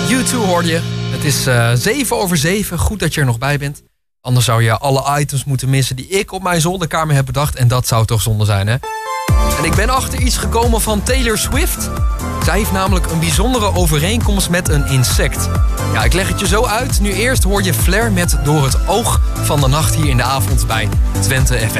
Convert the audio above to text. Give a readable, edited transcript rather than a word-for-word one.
U2 hoorde je. Het is 7:07. Goed dat je er nog bij bent. Anders zou je alle items moeten missen die ik op mijn zolderkamer heb bedacht. En dat zou toch zonde zijn, hè? En ik ben achter iets gekomen van Taylor Swift. Zij heeft namelijk een bijzondere overeenkomst met een insect. Ja, ik leg het je zo uit. Nu eerst hoor je Flair met Door het oog van de nacht hier in de avond bij Twente FM.